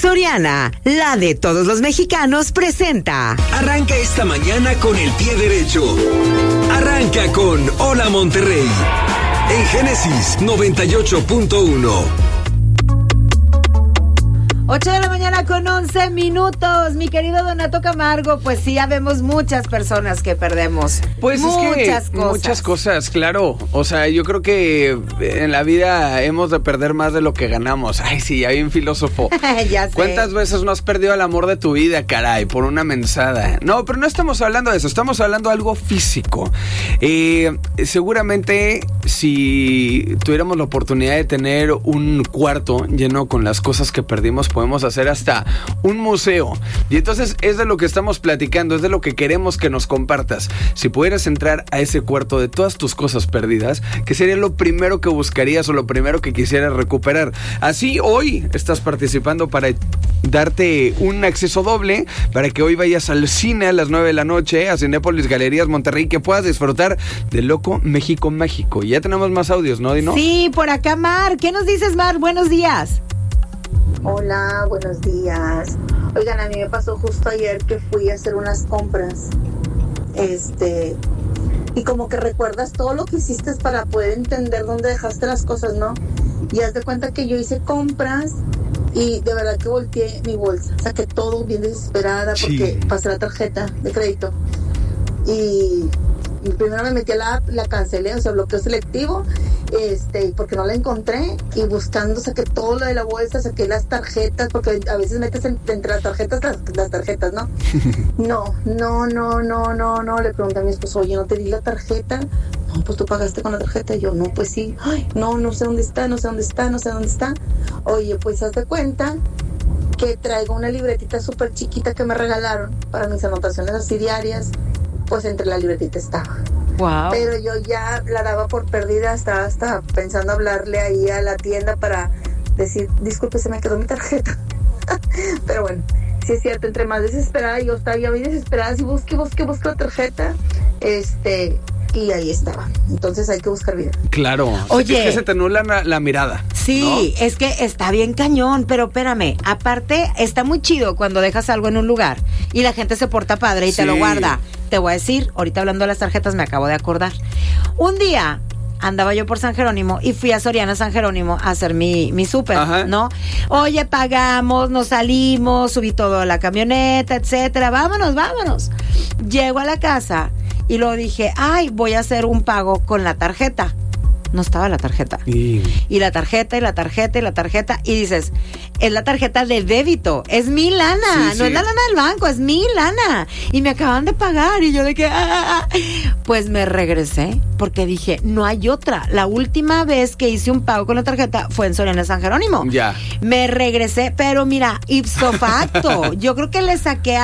Soriana, la de todos los mexicanos, presenta. Arranca esta mañana con el pie derecho. Arranca con Hola Monterrey. En Génesis 98.1. 8 de la mañana con 11 minutos. Mi querido Donato Camargo, pues sí, habemos muchas personas que perdemos. Pues muchas cosas, claro. O sea, yo creo que en la vida hemos de perder más de lo que ganamos. Ay, sí, ya bien filósofo. Ya sé. ¿Cuántas veces no has perdido el amor de tu vida, caray, por una mensada? No, pero no estamos hablando de eso, estamos hablando de algo físico. Seguramente, si tuviéramos la oportunidad de tener un cuarto lleno con las cosas que perdimos, podemos hacer hasta un museo. Y entonces es de lo que estamos platicando, es de lo que queremos que nos compartas. Si pudieras entrar a ese cuarto de todas tus cosas perdidas, ¿qué sería lo primero que buscarías o lo primero que quisieras recuperar? Así hoy estás participando para darte un acceso doble para que hoy vayas al cine a las 9 de la noche a Cinépolis Galerías Monterrey, que puedas disfrutar de Loco México Mágico. Ya tenemos más audios, ¿no, Dino? Sí, por acá Mar. ¿Qué nos dices, Mar? Buenos días. Hola, buenos días. Oigan, a mí me pasó justo ayer que fui a hacer unas compras. Y como que recuerdas todo lo que hiciste para poder entender dónde dejaste las cosas, ¿no? Y haz de cuenta que yo hice compras y de verdad que volteé mi bolsa. Saqué todo bien desesperada porque pasé la tarjeta de crédito. Y primero me metí a la app, la cancelé, o sea, bloqueo selectivo, porque no la encontré, y buscando saqué todo lo de la bolsa, saqué las tarjetas, porque a veces metes entre las tarjetas las tarjetas, ¿no? No, le pregunté a mi esposo, oye, ¿no te di la tarjeta? No, pues tú pagaste con la tarjeta. Y yo, no, pues sí. Ay, no sé dónde está. Oye, pues haz de cuenta que traigo una libretita súper chiquita que me regalaron para mis anotaciones así diarias. Pues entre la libretita estaba. Wow. Pero yo ya la daba por perdida, estaba hasta pensando hablarle ahí a la tienda para decir, disculpe, se me quedó mi tarjeta. Pero bueno, sí es cierto, entre más desesperada, yo estaba ya muy desesperada, y busqué la tarjeta, y ahí estaba. Entonces hay que buscar bien. Claro. Oye, es que se te nubla la mirada. Sí, ¿no? Es que está bien cañón, pero espérame, aparte está muy chido cuando dejas algo en un lugar y la gente se porta padre y te lo guarda. Te voy a decir, ahorita hablando de las tarjetas me acabo de acordar. Un día andaba yo por San Jerónimo y fui a Soriana San Jerónimo a hacer mi súper, ¿no? Oye, pagamos, nos salimos, subí todo a la camioneta, etcétera, vámonos. Llego a la casa y luego dije, ay, voy a hacer un pago con la tarjeta. No estaba la tarjeta. Y la tarjeta, y dices, es la tarjeta de débito, es mi lana, no es la lana del banco, es mi lana. Y me acaban de pagar, y yo de que, pues me regresé, porque dije, no hay otra. La última vez que hice un pago con la tarjeta fue en Soriana San Jerónimo. Ya. Me regresé, pero mira, ipso facto, yo creo que le saqué